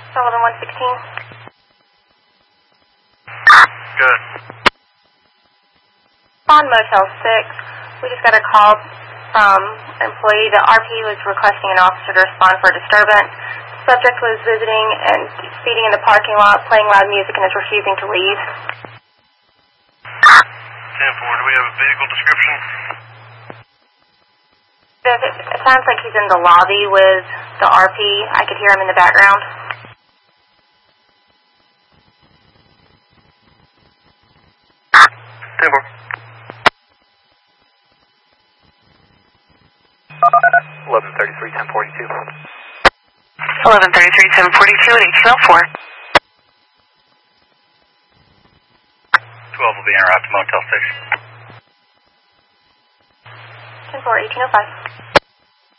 Sullivan 116. Good. On Motel 6, we just got a call from an employee. The RP was requesting an officer to respond for a disturbance. The subject was visiting and speeding in the parking lot, playing loud music, and is refusing to leave. 10-4, do we have a vehicle description? It sounds like he's in the lobby with the RP. I could hear him in the background. Eleven 33, 1042. 1133, 742 at 1804. 12 will be en route to Motel 6. 10-4, 1805.